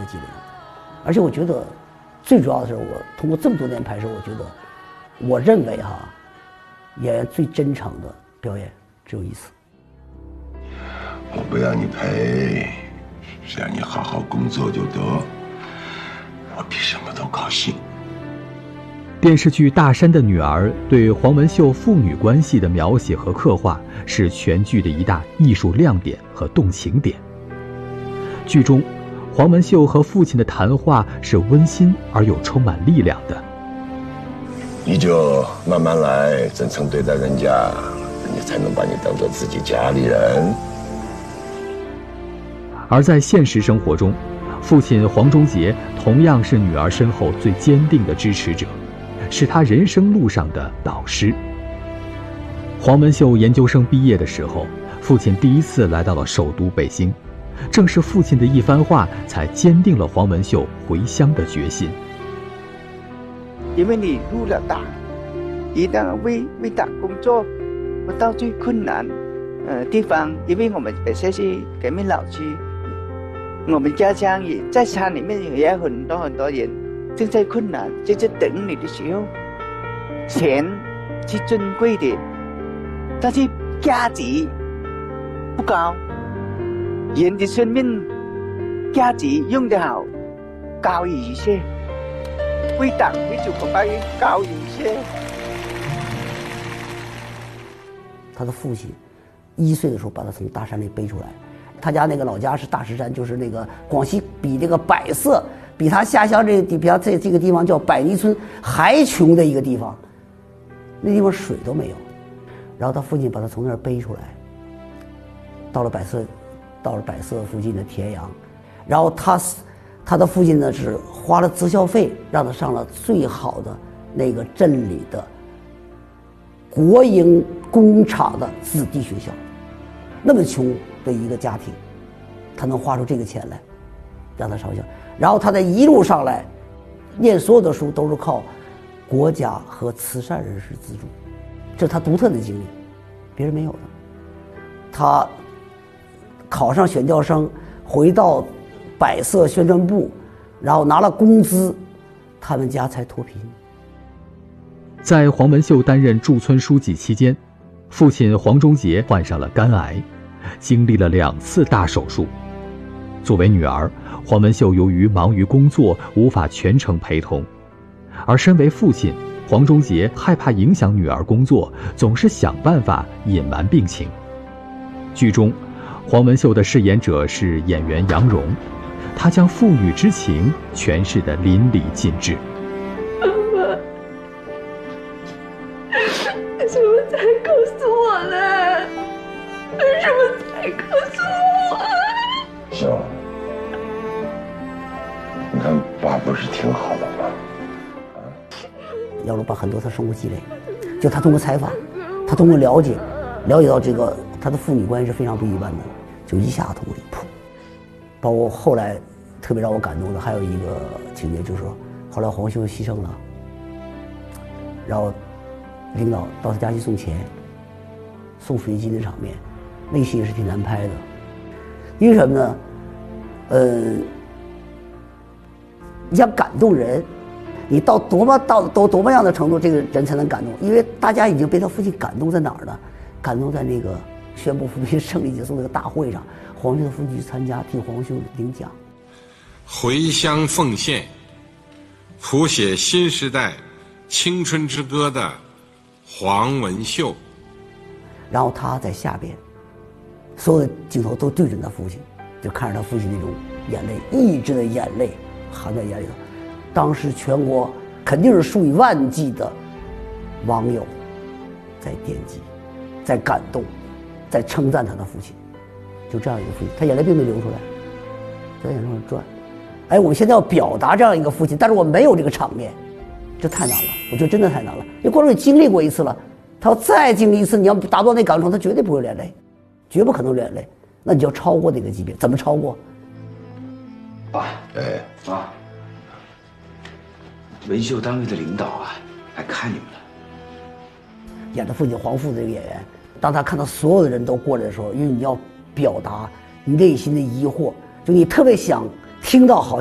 的机灵。而且我觉得最主要的是，我通过这么多年拍摄，我觉得我认为演员最真诚的表演只有一次。 我不要你赔，只要你好好工作就得，我比什么都高兴。 电视剧《大山的女儿》对黄文秀父女关系的描写和刻画是全剧的一大艺术亮点和动情点。剧中，黄文秀和父亲的谈话是温馨而又充满力量的。 你就慢慢来，真诚对待人家，人家才能把你当做自己家里人。 而在现实生活中，父亲黄忠杰同样是女儿身后最坚定的支持者，是她人生路上的导师。黄文秀研究生毕业的时候，父亲第一次来到了首都北京，正是父亲的一番话才坚定了黄文秀回乡的决心。 因为你入了党，一旦为党工作，不到最困难地方，因为我们本身是革命老区，我们家乡也在山里面也有很多人正在困难，就在等你的时候，钱是珍贵的，但是价值不高。人的生命价值用得好，高于一切。为党为祖国发愿高于一切。 他的父亲1岁的时候把他从大山里背出来，他家那个老家是大石山，就是那个广西比这个百色，比他下乡这个地，比他这个地方叫百泥村还穷的一个地方，那地方水都没有。然后他父亲把他从那儿背出来，到了百色附近的田阳，然后他的父亲呢是花了择校费让他上了最好的那个镇里的国营工厂的子弟学校。那么穷的一个家庭，他能花出这个钱来让他上校，然后他在一路上来念所有的书都是靠国家和慈善人士资助，这是他独特的经历，别人没有的。他考上选调生，回到百色宣传部，然后拿了工资，他们家才脱贫。 在黄文秀担任驻村书记期间，父亲黄忠杰患上了肝癌，经历了2次大手术。作为女儿，黄文秀由于忙于工作，无法全程陪同，而身为父亲，黄忠杰害怕影响女儿工作，总是想办法隐瞒病情。剧中，黄文秀的饰演者是演员杨蓉，她将父女之情诠释得淋漓尽致。 妈妈，为什么才告诉我呢？为什么才告诉我？ 秀，你看爸不是挺好的吗？ 杨蓉把很多他生活积累，就他通过采访，他通过了解到这个他的父女关系是非常不一般的，就一下通过一扑。包括后来特别让我感动的还有一个情节，就是说后来黄秀牺牲了，然后领导到他家去送钱，送抚恤金的场面，那个戏也是挺难拍的。因为什么呢？你想感动人，你到多么样的程度，这个人才能感动？因为大家已经被他父亲感动在哪儿呢？感动在那个宣布扶贫胜利结束那个大会上，黄秀的父亲去参加，替黄秀领奖。 回乡奉献，谱写新时代青春之歌的黄文秀。 然后他在下边，所有的镜头都对准他父亲，就看着他父亲那种眼泪，抑制的眼泪含在眼里头。当时全国肯定是数以万计的网友在点击，在感动，在称赞他的父亲。就这样一个父亲，他眼泪并没流出来，在眼上转。哎，我们现在要表达这样一个父亲，但是我没有这个场面，这太难了。我觉得真的太难了，因为观众也经历过一次了，他要再经历一次，你要达到那感动，他绝对不会流眼泪，绝不可能流眼泪。那你就要超过那个级别，怎么超过？ 爸， 哎， 妈，文秀单位的领导啊，来看你们了。 演的父亲黄父这个演员，当他看到所有的人都过来的时候，因为你要表达你内心的疑惑，就你特别想听到好像